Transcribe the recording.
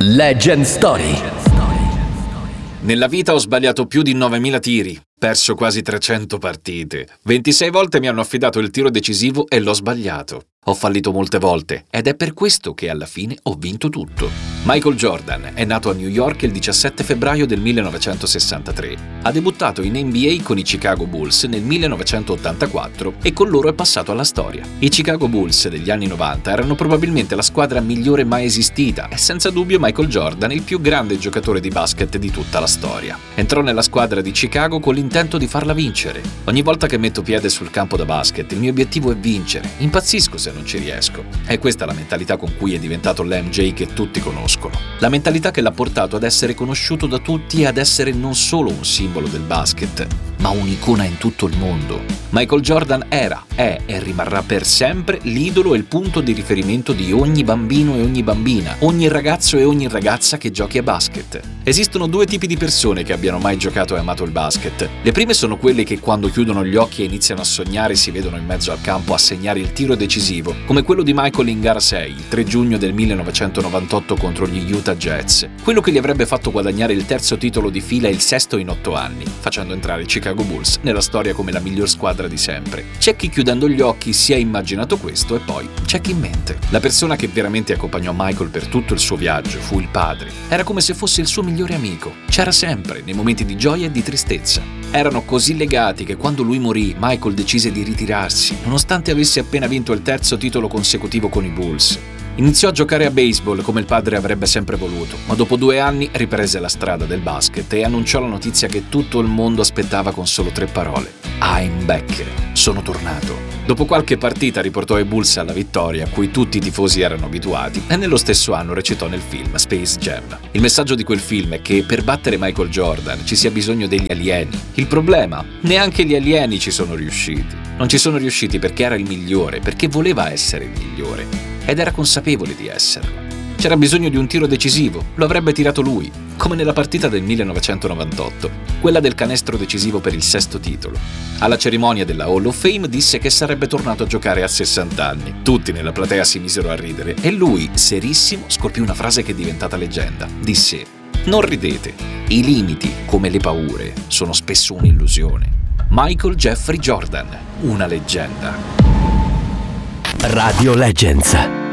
Legend Story. Nella vita ho sbagliato più di 9.000 tiri, perso quasi 300 partite. 26 volte mi hanno affidato il tiro decisivo e l'ho sbagliato. Ho fallito molte volte ed è per questo che alla fine ho vinto tutto. Michael Jordan è nato a New York il 17 febbraio del 1963. Ha debuttato in NBA con i Chicago Bulls nel 1984 e con loro è passato alla storia. I Chicago Bulls degli anni 90 erano probabilmente la squadra migliore mai esistita e senza dubbio Michael Jordan il più grande giocatore di basket di tutta la storia. Entrò nella squadra di Chicago con l'intento di farla vincere. Ogni volta che metto piede sul campo da basket il mio obiettivo è vincere. Impazzisco se non ci riesco. È questa la mentalità con cui è diventato l'MJ che tutti conoscono. La mentalità che l'ha portato ad essere conosciuto da tutti e ad essere non solo un simbolo del basket, ma un'icona in tutto il mondo. Michael Jordan era, è e rimarrà per sempre l'idolo e il punto di riferimento di ogni bambino e ogni bambina, ogni ragazzo e ogni ragazza che giochi a basket. Esistono due tipi di persone che abbiano mai giocato e amato il basket. Le prime sono quelle che quando chiudono gli occhi e iniziano a sognare si vedono in mezzo al campo a segnare il tiro decisivo, come quello di Michael in gara 6, il 3 giugno del 1998 contro gli Utah Jazz, quello che gli avrebbe fatto guadagnare il terzo titolo di fila e il sesto in 8 anni, facendo entrare i Chicago Bulls nella storia come la miglior squadra di sempre. C'è chi chiudendo gli occhi si è immaginato questo e poi c'è chi mente. La persona che veramente accompagnò Michael per tutto il suo viaggio fu il padre. Era come se fosse il suo migliore amico. C'era sempre, nei momenti di gioia e di tristezza. Erano così legati che quando lui morì, Michael decise di ritirarsi, nonostante avesse appena vinto il terzo titolo consecutivo con i Bulls. Iniziò a giocare a baseball come il padre avrebbe sempre voluto, ma dopo 2 anni riprese la strada del basket e annunciò la notizia che tutto il mondo aspettava con solo 3 parole. I'm back. Sono tornato. Dopo qualche partita riportò i Bulls alla vittoria a cui tutti i tifosi erano abituati e nello stesso anno recitò nel film Space Jam. Il messaggio di quel film è che per battere Michael Jordan ci sia bisogno degli alieni. Il problema? Neanche gli alieni ci sono riusciti. Non ci sono riusciti perché era il migliore, perché voleva essere il migliore. Ed era consapevole di esserlo. C'era bisogno di un tiro decisivo, lo avrebbe tirato lui, come nella partita del 1998, quella del canestro decisivo per il 6° titolo. Alla cerimonia della Hall of Fame disse che sarebbe tornato a giocare a 60 anni. Tutti nella platea si misero a ridere e lui, serissimo, scolpì una frase che è diventata leggenda. Disse: "Non ridete, i limiti, come le paure, sono spesso un'illusione." Michael Jeffrey Jordan, una leggenda. Radio Legends.